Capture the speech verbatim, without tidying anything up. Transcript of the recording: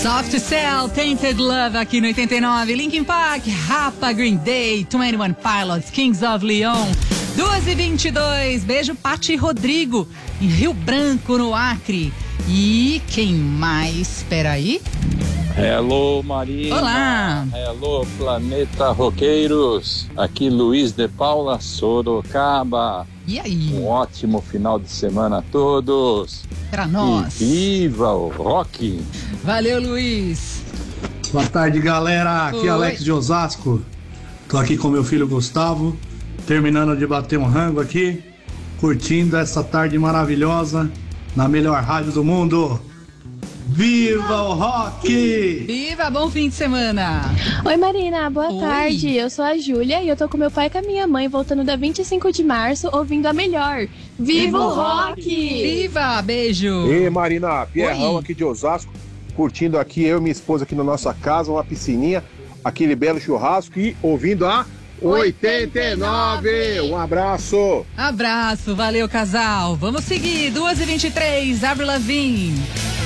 Soft Cell, Tainted Love aqui no oitenta e nove, Linkin Park, Rapa, Green Day, vinte e um Pilots, Kings of Leon. duas e vinte e dois, beijo Pati e Rodrigo, em Rio Branco, no Acre. E quem mais? Espera aí. Hello, Marina. Olá. Hello, Planeta Roqueiros. Aqui Luiz de Paula, Sorocaba. E aí? Um ótimo final de semana a todos. Pra nós. E viva o rock. Valeu, Luiz. Boa tarde, galera. Aqui Oi. é Alex de Osasco. Tô aqui com meu filho Gustavo, terminando de bater um rango aqui, curtindo essa tarde maravilhosa na melhor rádio do mundo. Viva o rock! Viva, bom fim de semana. Oi, Marina, boa Oi. tarde. Eu sou a Júlia e eu tô com meu pai e com a minha mãe voltando da vinte e cinco de março ouvindo a melhor. Viva o rock! Viva, beijo. E Marina, Pierrão Oi. aqui de Osasco, curtindo aqui, eu e minha esposa aqui na nossa casa, uma piscininha, aquele belo churrasco e ouvindo a oitenta e nove. Um abraço! Abraço, valeu, casal. Vamos seguir, duas e vinte e três, Avril Lavigne.